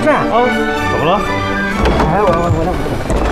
事啊？ 怎么了？ 哎，我来。